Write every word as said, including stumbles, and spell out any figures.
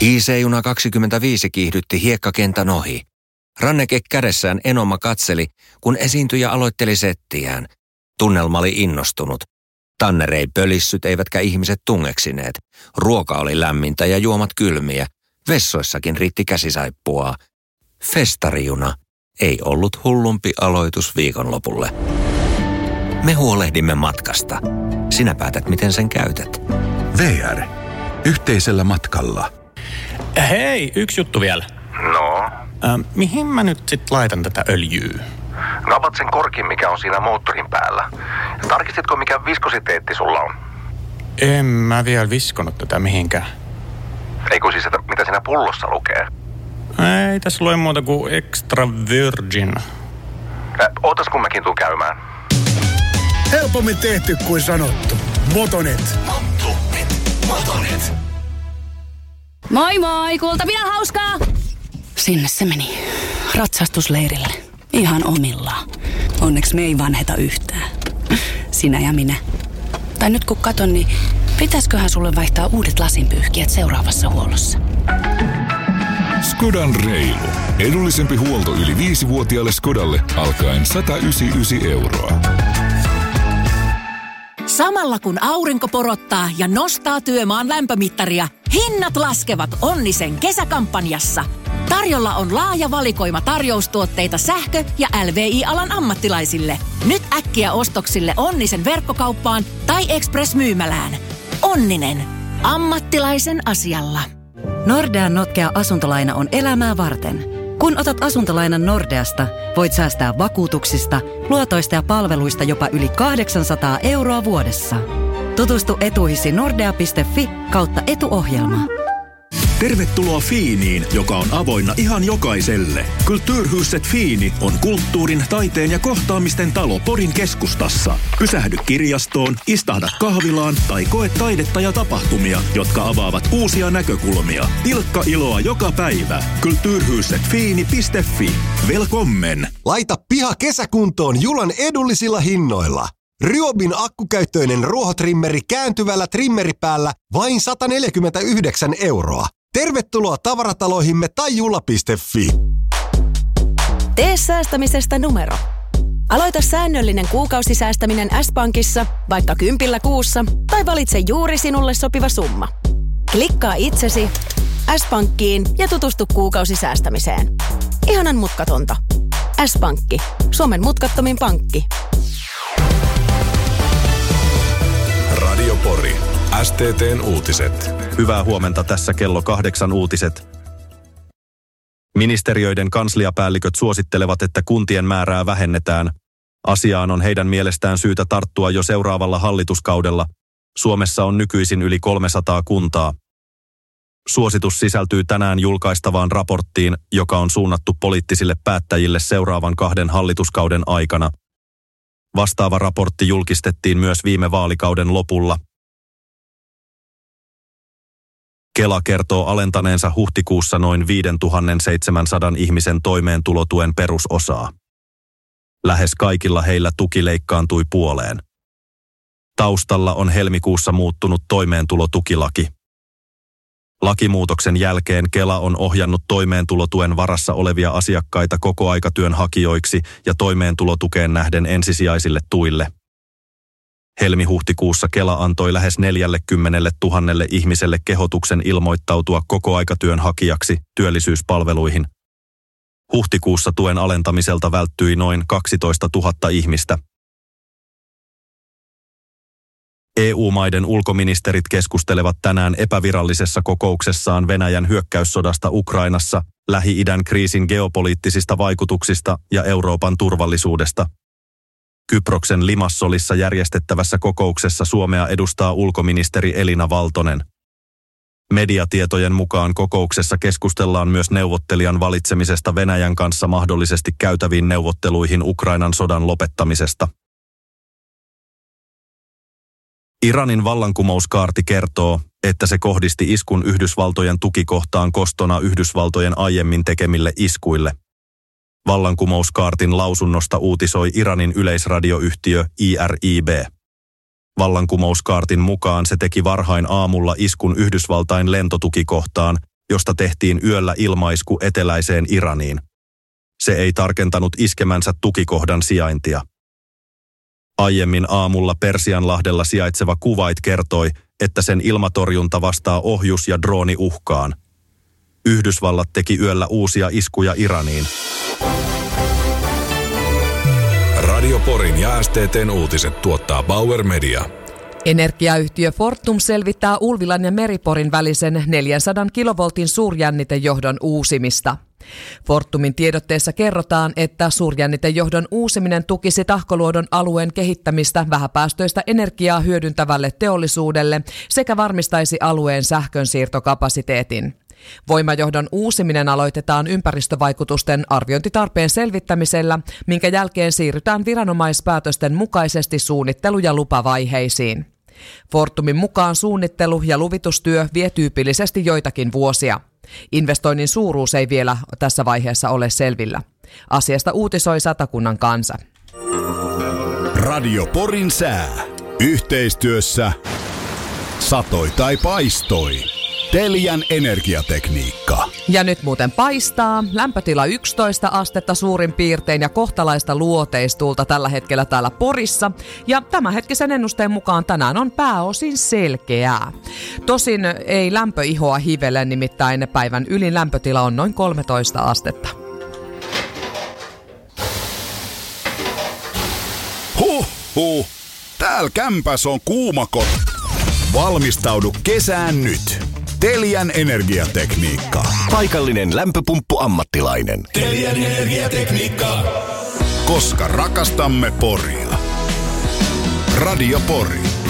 I C-juna kaksikymmentäviisi kiihdytti hiekkakentän ohi. Ranneke kädessään Enoma katseli, kun esiintyjä aloitteli settiään. Tunnelma oli innostunut. Tanner ei pölissyt eivätkä ihmiset tungeksineet. Ruoka oli lämmintä ja juomat kylmiä. Vessoissakin riitti käsisaippua. Festarijuna ei ollut hullumpi aloitus viikonlopulle. Me huolehdimme matkasta. Sinä päätät, miten sen käytät. V R. Yhteisellä matkalla. Hei, yksi juttu vielä. No? Äh, mihin mä nyt sit laitan tätä öljyä? No avat sen korkin, mikä on siinä moottorin päällä. Tarkistitko, mikä viskositeetti sulla on? En mä vielä viskonut tätä mihinkään. Ei kun siis, että mitä siinä pullossa lukee? Ei tässä lue muuta kuin extra virgin. Äh, ootas kun mäkin tuun käymään. Helpommin tehty kuin sanottu. Motonet. Motonet. Motonet. Moi moi, kuultavina hauskaa! Sinne se meni. Ratsastusleirille. Ihan omillaan. Onneksi me ei vanheta yhtään. Sinä ja minä. Tai nyt kun katon, niin pitäisköhän sulle vaihtaa uudet lasinpyyhkijät seuraavassa huollossa? Skodan reilu. Edullisempi huolto yli viisivuotiaalle Skodalle alkaen sata yhdeksänkymmentäyhdeksän euroa. Samalla kun aurinko porottaa ja nostaa työmaan lämpömittaria, hinnat laskevat Onnisen kesäkampanjassa. Tarjolla on laaja valikoima tarjoustuotteita sähkö- ja L V I-alan ammattilaisille. Nyt äkkiä ostoksille Onnisen verkkokauppaan tai Express-myymälään. Onninen. Ammattilaisen asialla. Nordean notkea asuntolaina on elämää varten. Kun otat asuntolainan Nordeasta, voit säästää vakuutuksista, luotoista ja palveluista jopa yli kahdeksansataa euroa vuodessa. Tutustu etuihisi nordea piste fi kautta etuohjelma. Tervetuloa Fiiniin, joka on avoinna ihan jokaiselle. Kulturhuset Fiini on kulttuurin, taiteen ja kohtaamisten talo Porin keskustassa. Pysähdy kirjastoon, istahda kahvilaan tai koe taidetta ja tapahtumia, jotka avaavat uusia näkökulmia. Tilkka iloa joka päivä. kulturhuset fiini piste fi. Velkommen! Laita piha kesäkuntoon Julan edullisilla hinnoilla. Ryobin akkukäyttöinen ruohotrimmeri kääntyvällä trimmeripäällä vain sata neljäkymmentäyhdeksän euroa. Tervetuloa tavarataloihimme tai jula piste fi. Tee säästämisestä numero. Aloita säännöllinen kuukausisäästäminen S-Pankissa, vaikka kympillä kuussa, tai valitse juuri sinulle sopiva summa. Klikkaa itsesi, S-Pankkiin ja tutustu kuukausisäästämiseen. Ihanan mutkatonta. S-Pankki. Suomen mutkattomin pankki. Radio Pori. S T T:n uutiset. Hyvää huomenta, tässä kello kahdeksan uutiset. Ministeriöiden kansliapäälliköt suosittelevat, että kuntien määrää vähennetään. Asiaan on heidän mielestään syytä tarttua jo seuraavalla hallituskaudella. Suomessa on nykyisin yli kolmesataa kuntaa. Suositus sisältyy tänään julkaistavaan raporttiin, joka on suunnattu poliittisille päättäjille seuraavan kahden hallituskauden aikana. Vastaava raportti julkistettiin myös viime vaalikauden lopulla. Kela kertoo alentaneensa huhtikuussa noin viisituhattaseitsemänsataa ihmisen toimeentulotuen perusosaa. Lähes kaikilla heillä tuki leikkaantui puoleen. Taustalla on helmikuussa muuttunut toimeentulotukilaki. Lakimuutoksen jälkeen Kela on ohjannut toimeentulotuen varassa olevia asiakkaita kokoaikatyön hakijoiksi ja toimeentulotukeen nähden ensisijaisille tuille. Helmi-huhtikuussa Kela antoi lähes neljäkymmentätuhatta ihmiselle kehotuksen ilmoittautua kokoaikatyön hakijaksi työllisyyspalveluihin. Huhtikuussa tuen alentamiselta välttyi noin kaksitoistatuhatta ihmistä. E U-maiden ulkoministerit keskustelevat tänään epävirallisessa kokouksessaan Venäjän hyökkäyssodasta Ukrainassa, Lähi-idän kriisin geopoliittisista vaikutuksista ja Euroopan turvallisuudesta. Kyproksen Limassolissa järjestettävässä kokouksessa Suomea edustaa ulkoministeri Elina Valtonen. Mediatietojen mukaan kokouksessa keskustellaan myös neuvottelijan valitsemisesta Venäjän kanssa mahdollisesti käytäviin neuvotteluihin Ukrainan sodan lopettamisesta. Iranin vallankumouskaarti kertoo, että se kohdisti iskun Yhdysvaltojen tukikohtaan kostona Yhdysvaltojen aiemmin tekemille iskuille. Vallankumouskaartin lausunnosta uutisoi Iranin yleisradioyhtiö I R I B. Vallankumouskaartin mukaan se teki varhain aamulla iskun Yhdysvaltain lentotukikohtaan, josta tehtiin yöllä ilmaisku eteläiseen Iraniin. Se ei tarkentanut iskemänsä tukikohdan sijaintia. Aiemmin aamulla Persianlahdella sijaitseva Kuwait kertoi, että sen ilmatorjunta vastaa ohjus- ja drooniuhkaan. Yhdysvallat teki yöllä uusia iskuja Iraniin. Radio Porin ja S T T:n uutiset tuottaa Bauer Media. Energiayhtiö Fortum selvittää Ulvilan ja Meriporin välisen neljänsadan kilovoltin suurjännitejohdon uusimista. Fortumin tiedotteessa kerrotaan, että suurjännitejohdon uusiminen tukisi Tahkoluodon alueen kehittämistä vähäpäästöistä energiaa hyödyntävälle teollisuudelle sekä varmistaisi alueen sähkönsiirtokapasiteetin. Voimajohdon uusiminen aloitetaan ympäristövaikutusten arviointitarpeen selvittämisellä, minkä jälkeen siirrytään viranomaispäätösten mukaisesti suunnittelu- ja lupavaiheisiin. Fortumin mukaan suunnittelu- ja luvitustyö vie tyypillisesti joitakin vuosia. Investoinnin suuruus ei vielä tässä vaiheessa ole selvillä. Asiasta uutisoi Satakunnan Kansa. Radio Porin sää. Yhteistyössä satoi tai paistoi. Telian energiatekniikka. Ja nyt muuten paistaa. Lämpötila yksitoista astetta suurin piirtein ja kohtalaista luoteistulta tällä hetkellä täällä Porissa. Ja tämänhetkisen ennusteen mukaan tänään on pääosin selkeää. Tosin ei lämpöihoa hivele, nimittäin päivän ylin lämpötila on noin kolmetoista astetta. Huh, huh. Täällä kämpäs on kuumakot. Valmistaudu kesään nyt. Telian energiatekniikka. Paikallinen lämpöpumppu-ammattilainen. Telian energiatekniikka. Koska rakastamme Poria. Radio Pori.